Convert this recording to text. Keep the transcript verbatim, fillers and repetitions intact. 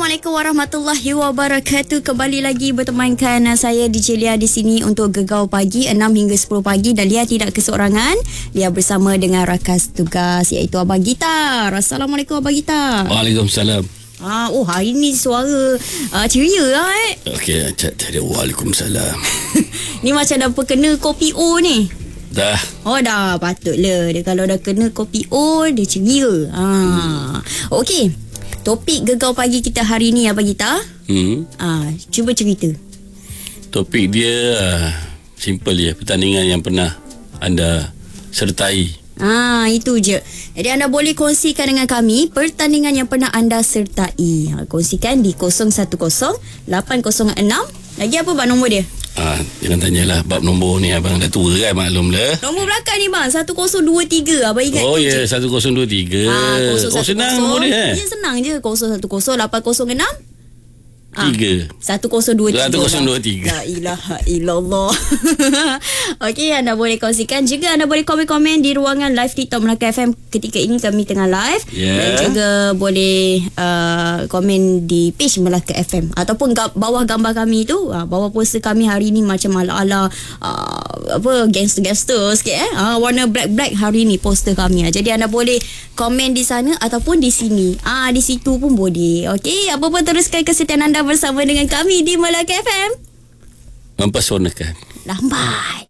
Assalamualaikum warahmatullahi wabarakatuh. Kembali lagi bertemankan saya D J Lia di sini untuk Gegau Pagi enam hingga sepuluh pagi, dan Lia tidak keseorangan. Lia bersama dengan rakan tugas iaitu Abang Gitar. Assalamualaikum Abang Gitar. Waalaikumsalam. Ah, oh hari ni suara uh, ceria lah eh. Okey, cak cak Waalaikumsalam. Ni macam dah kena kopi O ni. Dah. Oh dah, patutlah. Dia kalau dah kena kopi O, dia ceria. Ah. Hmm. Okey. Topik Gegau Pagi kita hari ni Abang Gitar. Hmm. Ah, cuba cerita. Topik dia uh, simple je, pertandingan yang pernah anda sertai. Ah, itu je. Jadi anda boleh kongsikan dengan kami pertandingan yang pernah anda sertai. Ha, kongsikan di kosong satu kosong lapan kosong enam. Lagi apa bang nombor dia? Ah, jangan tanyalah bab nombor ni, abang dah tua kan, maklumlah. Nombor belakang ni bang satu kosong dua tiga. Abang ingat? Oh ya, yeah, satu kosong dua tiga. Ah, oh senang nombor dia eh? Ya senang je. kosong satu kosong lapan kosong enam Tiga. Satu kosong dua tiga. Satu kosong dua tiga. La ilaha illallah. Okey, anda boleh kongsikan juga. Anda boleh komen-komen di ruangan live TikTok Melaka F M. Ketika ini kami tengah live. Yeah. Dan juga boleh uh, komen di page Melaka F M ataupun ga- bawah gambar kami tu. Uh, bawah poster kami hari ni macam ala-ala uh, apa gangster-gangster sikit eh. Uh, warna black-black hari ni poster kami. Uh. Jadi anda boleh komen di sana ataupun di sini. Ah, uh, di situ pun boleh. Okey, apa pun teruskan kesetiaan anda bersama dengan kami di Melaka F M. Mempesonakan. Lambat.